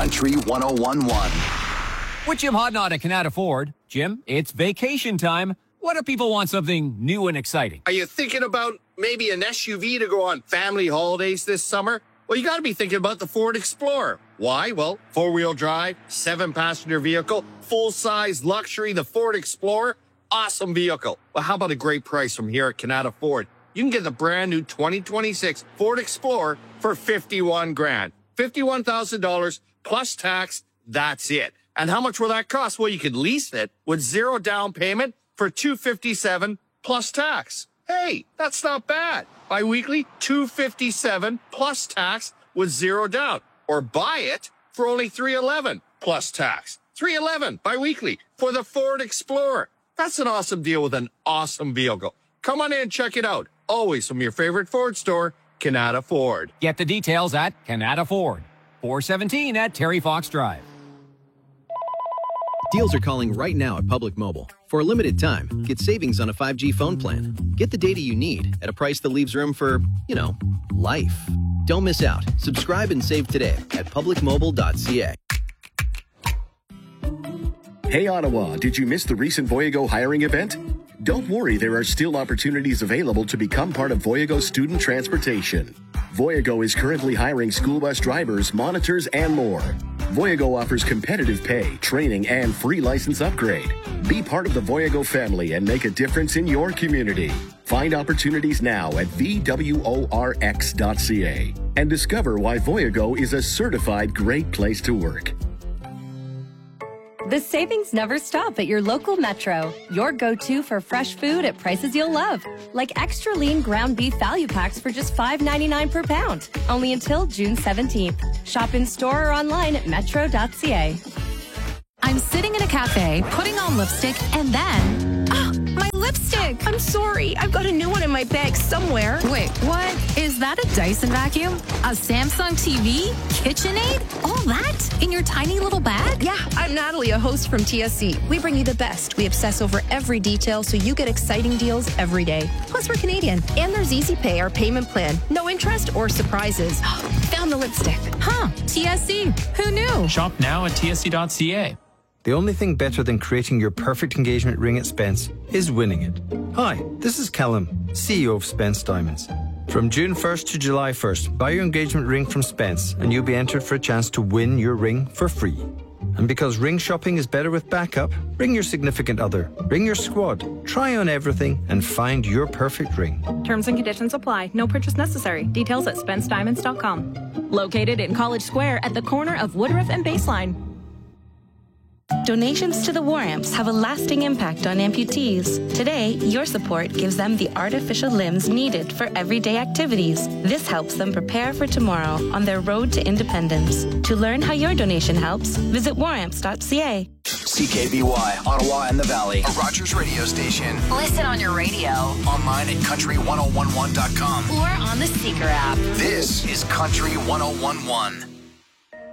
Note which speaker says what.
Speaker 1: Country 101.1.
Speaker 2: With Jim Hodnott at Canada Ford. Jim, it's vacation time. What do people want something new and exciting?
Speaker 3: Are you thinking about maybe an SUV to go on family holidays this summer? Well, you got to be thinking about the Ford Explorer. Why? Well, four-wheel drive, 7-passenger vehicle, full-size luxury, the Ford Explorer. Awesome vehicle. Well, how about a great price from here at Canada Ford? You can get the brand new 2026 Ford Explorer for $51,000. $51,000 plus tax. That's it. And how much will that cost? Well, you could lease it with zero down payment for $257 plus tax. Hey, that's not bad. Bi-weekly, $257 plus tax with zero down. Or buy it for only $311 plus tax. $311 bi-weekly for the Ford Explorer. That's an awesome deal with an awesome vehicle. Come on in and check it out. Always from your favorite Ford store, Canada Ford.
Speaker 2: Get the details at Canada Ford. 417 at Terry Fox Drive.
Speaker 4: Deals are calling right now at Public Mobile. For a limited time, get savings on a 5G phone plan. Get the data you need at a price that leaves room for, life. Don't miss out. Subscribe and save today at publicmobile.ca.
Speaker 5: Hey Ottawa, did you miss the recent Voyago hiring event? Don't worry, there are still opportunities available to become part of Voyago student transportation. Voyago is currently hiring school bus drivers, monitors, and more. Voyago offers competitive pay, training, and free license upgrade. Be part of the Voyago family and make a difference in your community. Find opportunities now at VWORX.ca and discover why Voyago is a certified great place to work.
Speaker 6: The savings never stop at your local Metro. Your go-to for fresh food at prices you'll love. Like extra lean ground beef value packs for just $5.99 per pound. Only until June 17th. Shop in store or online at metro.ca.
Speaker 7: I'm sitting in a cafe, putting on lipstick, and then... my lipstick!
Speaker 8: I'm sorry. I've got a new one in my bag somewhere.
Speaker 7: Wait, what? Is that a Dyson vacuum? A Samsung TV? KitchenAid? All that? In your tiny little bag?
Speaker 8: Yeah, I'm Natalie, a host from TSC. We bring you the best. We obsess over every detail so you get exciting deals every day. Plus, we're Canadian. And there's Easy Pay, our payment plan. No interest or surprises. Found the lipstick.
Speaker 7: Huh, TSC. Who knew?
Speaker 9: Shop now at tsc.ca.
Speaker 10: The only thing better than creating your perfect engagement ring at Spence is winning it. Hi, this is Callum, CEO of Spence Diamonds. From June 1st to July 1st, buy your engagement ring from Spence and you'll be entered for a chance to win your ring for free. And because ring shopping is better with backup, ring your significant other, ring your squad, try on everything and find your perfect ring.
Speaker 11: Terms and conditions apply. No purchase necessary. Details at SpenceDiamonds.com. Located in College Square at the corner of Woodruff and Baseline.
Speaker 12: Donations to the War Amps have a lasting impact on amputees. Today, your support gives them the artificial limbs needed for everyday activities. This helps them prepare for tomorrow on their road to independence. To learn how your donation helps, visit waramps.ca.
Speaker 1: CKBY, Ottawa and the Valley, a Rogers radio station.
Speaker 7: Listen on your radio.
Speaker 1: Online at country1011.com.
Speaker 7: Or on the Seeker app.
Speaker 1: This is Country 101.1.